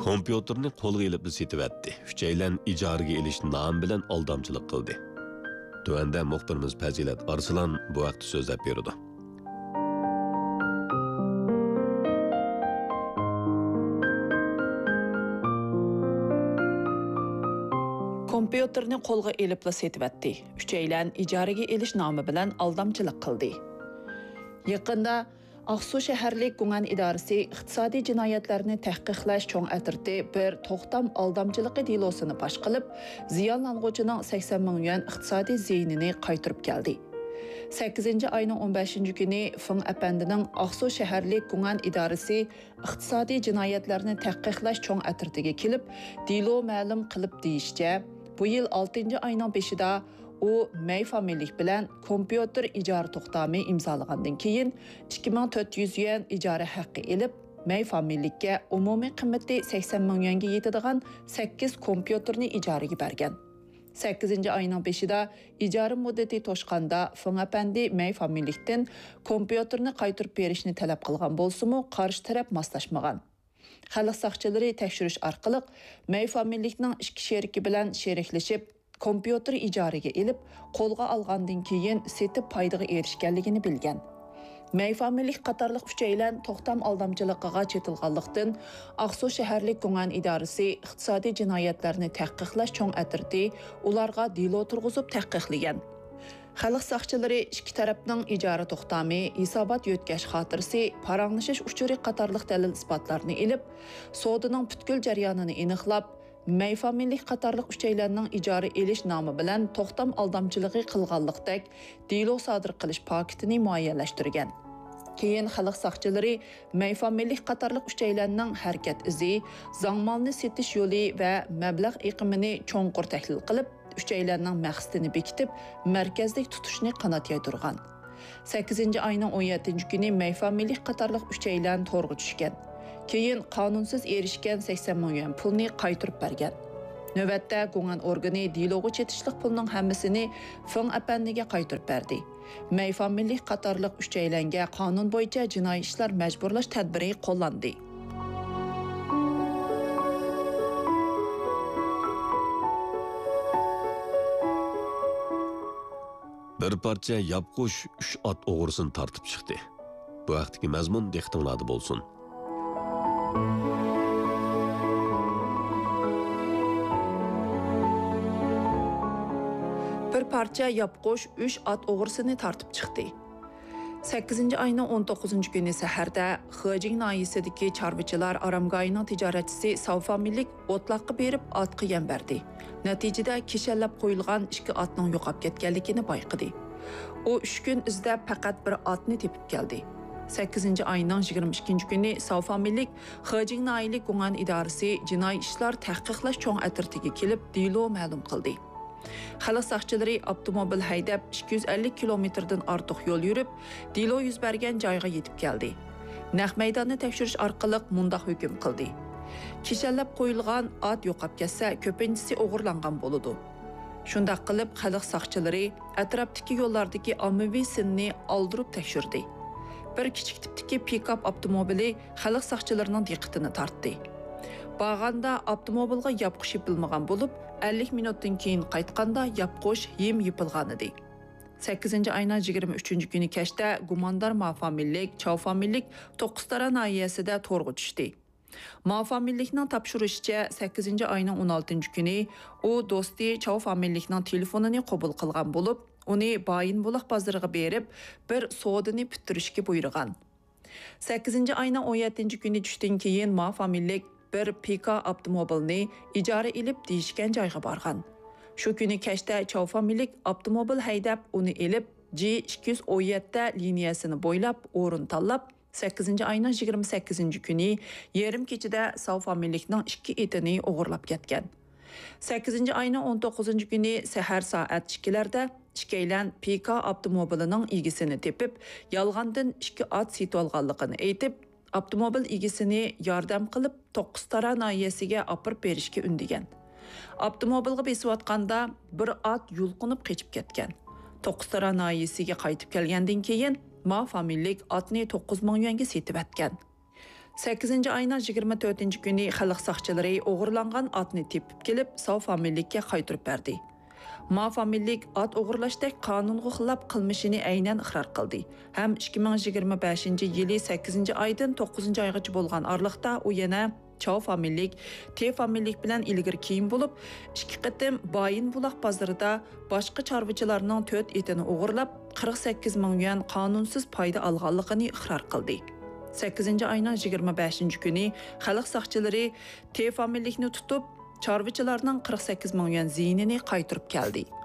Kompüterni qo'lga ilib setivatdi. Uchaylan ijaraga elish nomi bilan aldamchilik qildi. Tuanda muxbirimiz Fazilat Arslan bu vaqt so'zlab berdi. Kompüterni qo'lga ilib setivatdi. Uchaylan ijaraga elish nomi bilan aldamchilik qildi. Yaqinda Aqsu shaharlik Guman idorasi iqtisodiy jinoyatlarni tahqiqlash cho'ng atirti bir to'xtam aldamchiligi delosini pash qilib, ziyonlanuvchining 80 ming yuan iqtisodiy ziyinini qaytarib keldi. 8-oyning 15-kuni Feng apandining Aqsu shaharlik Guman idorasi iqtisodiy jinoyatlarni tahqiqlash cho'ng atirtiga kelib, delo ma'lum qilib deyishcha, bu yil 6-oyning 5-da u May familiylik bilan kompüter ijara to'xtami imzolagandan keyin 2400 yuan ijara haqqi elib, May familiylikka umumiy qiymati 80 ming yuanga yetadigan 8 kompüterni ijaraga bergan. 8-oyning 5-da ijara muddati to'shqanda Feng apandi May familiylikdan kompüterni qaytarib berishni talab qilgan bo'lsa-mu, qarshi taraf moslashmagan. Xalq saqchilari tekshirish orqali May familiylikning ikki sheriki bilan sheriklashib kompüter ijaraga elib, qo'lga olgandan keyin setib foydaga erishganligini bilgan. May familiylik qatorliq uchaylan to'xtam aldamchiligiga chetilganlikdan Aqsu shaharlik Guman idorasi iqtisodiy jinoyatlarni tahqiqlash cho'ng atirti ularga delo turg'izib tahqiqlagan. Xalq saqchilari ikki tarafning ijara to'xtami, hisobot yo'tkash xotirasi, paranglashish uchuri qatorliq dalil isbotlarni elib, sodining butkul jarayonini aniqlab, May familiylik qatorliq uchaylanning ijara elish nomi bilan to'xtam aldamchiligi qilganlikdek delo sodir qilish paketini muayyanlashtirgan. Keyin xalq saqchilari May familiylik qatorliq uchaylanning harakat izi, zangmalni setish yo'li va mablag' iqimini cho'nqur tahlil qilib, uchaylanning maqsadini bekitib, markazlik tutishni qanot yaydirgan. 8-oyning 17-kuni May familiylik qatorliq uchaylan to'rg'a tushgan. Keyin qonunsiz erishgan 80 ming yuan pulni qaytarib bergan. Navbatda Guman organi deloga chetishlik pulning hammasini Feng apandiga qaytarib berdi. May familiylik qatorliq uchaylanga qonun bo'yicha jinoiy ishlar majburlash tadbiri qo'llandi. Bir parcha yapqush 3 at o'g'risini tartib chiqdi. Bu vaqtdagi mazmun diqqatingizda bo'lsin. Bir parcha yapqush 3 at o'g'risini tartib chiqdi. 8-oyning 19-kuni saharda Xijing noyisidagi chorvachilar aramgoyining tijoratchisi Savfamillik o'tloqqa berib otga yem berdi. Natijada kishallab qo'yilgan 2 atning yo'qolib ketganligini bayqadi. U 3 kun izlab faqat bir atni tepib keldi. 8-oyning 22-kuni Savfamillik Xijing noyilik Guman idorasi jinoiy ishlar tahqiqlash cho'ng atirtiga kelib delo ma'lum qildi. Xalq saqchilari avtomobil haydab 250 kilometrdan ortiq yo'l yurib, delo yuz bergan joyga yetib keldi. Naq maydonni tekshirish orqali mundaq hukm qildi. Kishallab qo'yilgan at yo'qolib ketsa, ko'pinchisi o'g'irlangan bo'ladi. Shundaq qilib, xalq saqchilari atrofdagi yo'llardagi ommaviy sinni oldirib tekshirdi. Bir kichik tipdagi pikap avtomobili xalq saqchilarining diqqatini tortdi. Bağanda avtomobilga yapqush yipilmagan bo'lib, 50 minutdan keyin qaytganda yapqush yem yipilgan edi. 8-oyning 23-kuni kechda gumondor mafamillik, Chavfamillik To'qqiztara noyasida to'rg'a tushdi. Mafamillikning topshirishicha 8-oyning 16-kuni u do'sti Chavfamillikning telefonini qabul qilgan bo'lib, uni Bayinbuloq bozoriga berib, bir sodini bitirishga buyurgan. 8-oyning 17-kuni tushdan keyin Mafamillik bir pika avtomobilni ijara ilib deyishgan joyga borgan. Shu kuni kechda Chavfamillik avtomobil haydab uni ilib G217 liniyasini bo'ylab o'rin tanlab 8-oyning 28-kuni yarim kechada Savfamillikning 2 etini o'g'irlab ketgan. 8-oyning 19-kuni sahar soat 2larda ikkilan pika avtomobilining egisini tepib, yolg'ondan 2 at setib olganligini aytib, avtomobil egisini yordam qilib To'qqiztara noyasiga olib berishga undigan. Avtomobilga besiyotganda bir at yulqinib qochib ketgan. To'qqiztara noyasiga qaytib kelgandan keyin Mafamillik atni 9 ming yuanga setib atgan. 8 ayının 24 günü xalq saqçıları oğurlanğan atını tepib kelib, Sav familikka qaytırıb berdi. Ma familik at oğurlaşdək qanunğa xilaf qılmışını aynən iqrar qıldı. Həm 2025 yılı 8 aydan 9 aygacha bolğan arlıqda o yana Çao familik, T familik bilan ilgir keyin bo'lib, 2 qitim Bayın bulaq bazarida boshqa chorvachilarning 4 etini o'g'irlab 48 ming yuan qanunsuz foyda olganligini iqror qildi. 8 ayning 25 kuni xalq saqchilari T familikni tutib, chorvachilarning 48 ming yuan ziyinini qaytarib keldi.